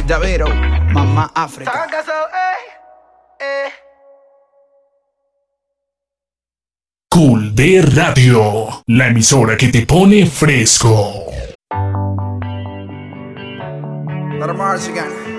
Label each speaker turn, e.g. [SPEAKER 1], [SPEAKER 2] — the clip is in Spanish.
[SPEAKER 1] Daviro, Mamá África.
[SPEAKER 2] Cool de Radio, la emisora que te pone fresco.
[SPEAKER 1] Let 'em march again.